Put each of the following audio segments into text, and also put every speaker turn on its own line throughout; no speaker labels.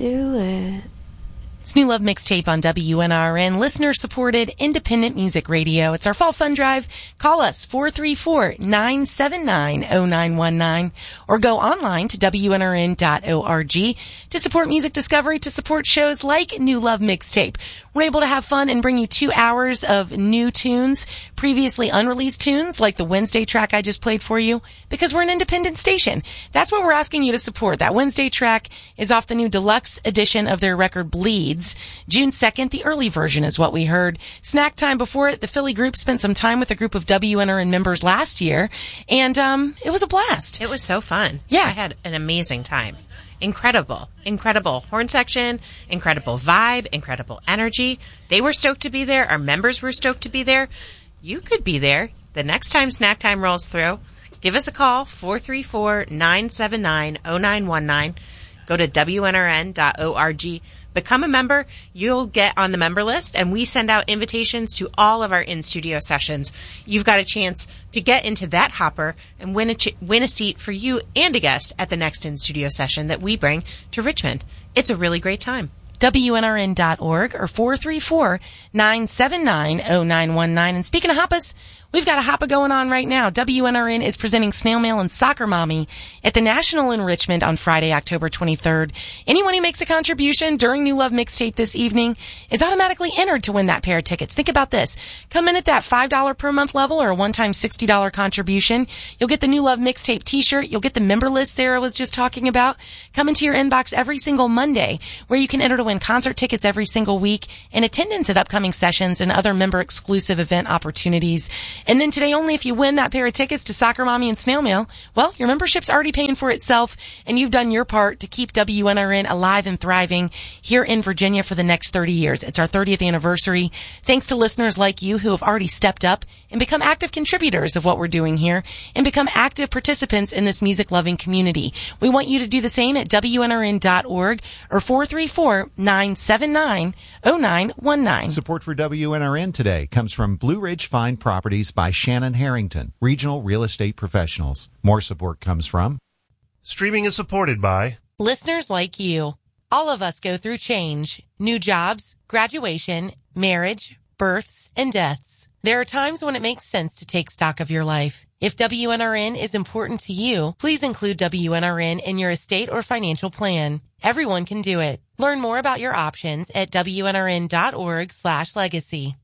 do it.
It's New Love Mixtape on WNRN, listener-supported independent music radio. It's our Fall Fun Drive. Call us 434-979-0919 or go online to WNRN.org to support music discovery, to support shows like New Love Mixtape. We're able to have fun and bring you 2 hours of new tunes, previously unreleased tunes like the Wednesday track I just played for you, because we're an independent station. That's what we're asking you to support. That Wednesday track is off the new deluxe edition of their record Bleed. June 2nd, the early version is what we heard. Snack time before it, the Philly group spent some time with a group of WNRN members last year, and it was a blast.
It was so fun.
Yeah.
I had an amazing time. Incredible horn section, incredible vibe, incredible energy. They were stoked to be there. Our members were stoked to be there. You could be there the next time Snack Time rolls through. Give us a call, 434-979-0919. Go to WNRN.org. Become a member. You'll get on the member list, and we send out invitations to all of our in-studio sessions. You've got a chance to get into that hopper and win a seat for you and a guest at the next in-studio session that we bring to Richmond. It's a really great time.
WNRN.org or 434-979-0919. And speaking of hoppas, we've got a hoppa going on right now. WNRN is presenting Snail Mail and Soccer Mommy at the National in Richmond on Friday, October 23rd. Anyone who makes a contribution during New Love Mixtape this evening is automatically entered to win that pair of tickets. Think about this. Come in at that $5 per month level or a one-time $60 contribution. You'll get the New Love Mixtape t-shirt. You'll get the member list Sarah was just talking about. Come into your inbox every single Monday where you can enter to win concert tickets every single week and attendance at upcoming sessions and other member-exclusive event opportunities. And then today only, if you win that pair of tickets to Soccer Mommy and Snail Mail, well, your membership's already paying for itself, and you've done your part to keep WNRN alive and thriving here in Virginia for the next 30 years. It's our 30th anniversary. Thanks to listeners like you who have already stepped up and become active contributors of what we're doing here and become active participants in this music-loving community. We want you to do the same at WNRN.org or 434-979-0919.
Support for WNRN today comes from Blue Ridge Fine Properties by Shannon Harrington, regional real estate professionals. More support comes from
Streaming is supported by
listeners like you. All of us go through change, new jobs, graduation, marriage, births, and deaths. There are times when it makes sense to take stock of your life. If WNRN is important to you, please include WNRN in your estate or financial plan. Everyone can do it. Learn more about your options at WNRN.org/legacy.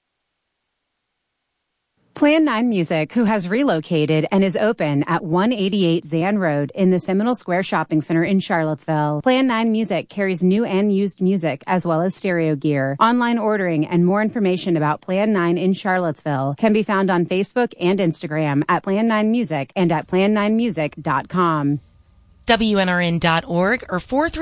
Plan 9 Music, who has relocated and is open at 188 Zan Road in the Seminole Square Shopping Center in Charlottesville. Plan 9 Music carries new and used music as well as stereo gear. Online ordering and more information about Plan 9 in Charlottesville can be found on Facebook and Instagram at Plan 9 Music and at plan9music.com.
WNRN.org or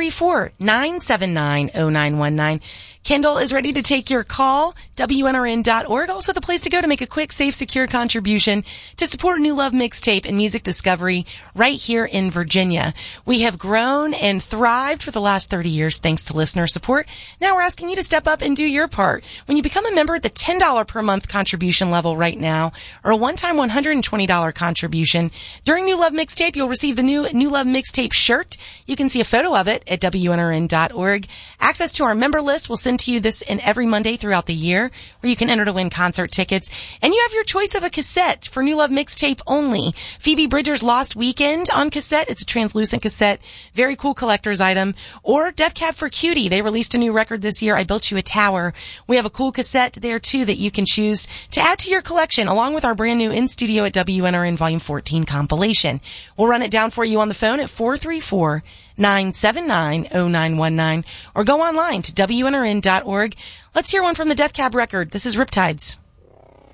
434-979-0919. Kendall is ready to take your call. WNRN.org, also the place to go to make a quick, safe, secure contribution to support New Love Mixtape and music discovery right here in Virginia. We have grown and thrived for the last 30 years thanks to listener support. Now we're asking you to step up and do your part. When you become a member at the $10 per month contribution level right now, or a one-time $120 contribution, during New Love Mixtape, you'll receive the new Love Mixtape shirt. You can see a photo of it at WNRN.org. Access to our member list will send to you this and every Monday throughout the year, where you can enter to win concert tickets. And you have your choice of a cassette for New Love Mixtape only. Phoebe Bridgers' Lost Weekend on cassette. It's a translucent cassette. Very cool collector's item. Or Death Cab for Cutie. They released a new record this year, I Built You a Tower. We have a cool cassette there, too, that you can choose to add to your collection, along with our brand new In Studio at WNRN Volume 14 compilation. We'll run it down for you on the phone at 434-979-0919 or go online to WNRN.org. Let's hear one from the Death Cab record. This is Riptides.